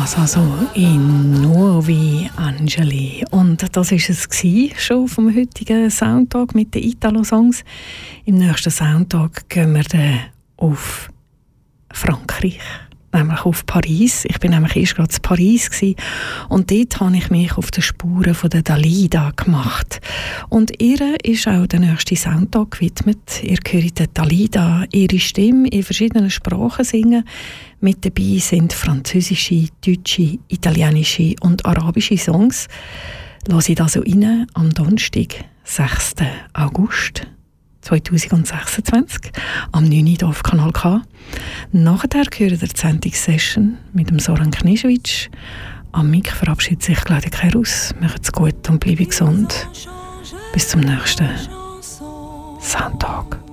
das also in Nuovi Angeli. Und das war es schon vom heutigen Soundtag mit den Italo-Songs. Im nächsten Soundtag gehen wir dann auf Frankreich, nämlich auf Paris. Ich bin nämlich erst gerade in Paris gewesen, und dort habe ich mich auf die Spuren von der Dalida gemacht. Und ihr ist auch der nächste Soundtag gewidmet. Ihr hört die Dalida, ihre Stimme in verschiedenen Sprachen singen. Mit dabei sind französische, deutsche, italienische und arabische Songs. Lass ich das so rein am Donnerstag, 6. August 2026, am 9. Uhr auf Kanal K. Nachher hört ihr die Sendungssession mit dem Soran Knischewitsch. Am Mic verabschiedet sich Claudia Kerus. Macht's gut und bleibe gesund. Bis zum nächsten Soundtag.